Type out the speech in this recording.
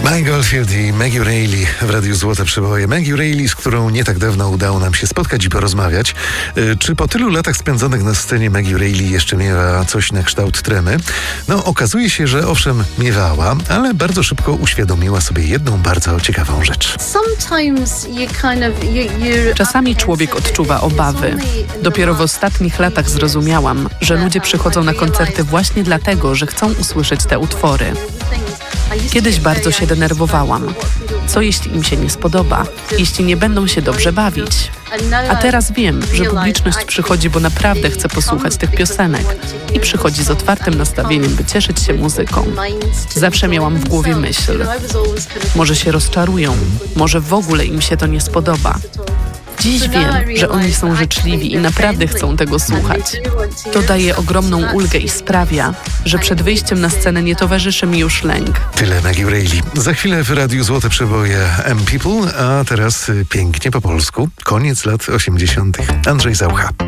Mike Oldfield i Maggie Reilly w Radiu Złote Przeboje. Maggie Reilly, z którą nie tak dawno udało nam się spotkać i porozmawiać. Czy po tylu latach spędzonych na scenie Maggie Reilly jeszcze miewa coś na kształt tremy? No, okazuje się, że owszem miewała, ale bardzo szybko uświadomiła sobie jedną bardzo ciekawą rzecz. Czasami człowiek odczuwa obawy. Dopiero w ostatnich latach zrozumiałam, że ludzie przychodzą na koncerty właśnie dlatego, że chcą usłyszeć te utwory. Kiedyś bardzo się denerwowałam. Co jeśli im się nie spodoba? Jeśli nie będą się dobrze bawić? A teraz wiem, że publiczność przychodzi, bo naprawdę chce posłuchać tych piosenek i przychodzi z otwartym nastawieniem, by cieszyć się muzyką. Zawsze miałam w głowie myśl: może się rozczarują, może w ogóle im się to nie spodoba. Dziś wiem, że oni są życzliwi i naprawdę chcą tego słuchać. To daje ogromną ulgę i sprawia, że przed wyjściem na scenę nie towarzyszy mi już lęk. Tyle Maggie Reilly. Za chwilę w Radiu Złote Przeboje M People, a teraz pięknie po polsku. Koniec lat 80. Andrzej Zaucha.